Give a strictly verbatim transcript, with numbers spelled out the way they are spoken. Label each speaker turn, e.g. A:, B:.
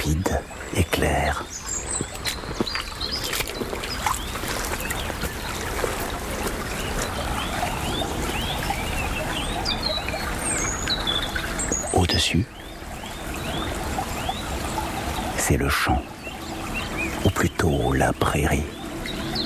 A: limpide et clair. Au-dessus, c'est le champ, ou plutôt la prairie.